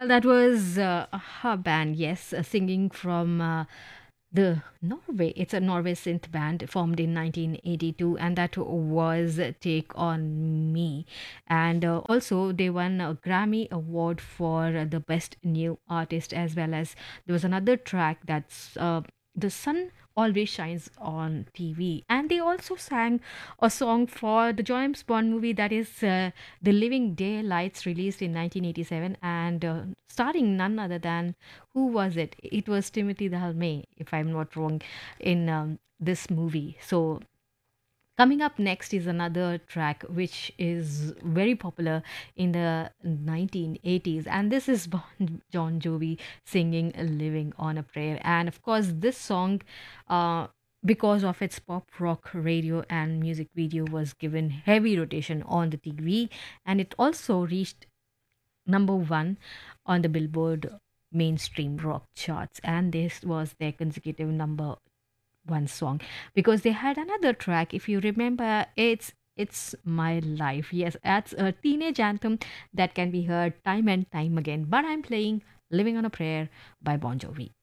That was her band, yes, singing from the Norway. It's a Norway synth band formed in 1982, and that was Take on Me. And also, they won a Grammy Award for the Best New Artist, as well as there was another track that's The Sun Always Shines on TV. And they also sang a song for the James Bond movie that is The Living Daylights, released in 1987, and starring none other than, who was it? It was Timothy Dalmay, if I'm not wrong, in this movie. So coming up next is another track which is very popular in the 1980s, and this is John Jovi singing Living on a Prayer. And of course, this song, uh, because of its pop rock radio and music video, was given heavy rotation on the TV, and it also reached number one on the Billboard mainstream rock charts, and this was their consecutive number one song, because they had another track, if you remember. It's My Life. Yes, that's a teenage anthem that can be heard time and time again, but I'm playing Living on a Prayer by Bon Jovi.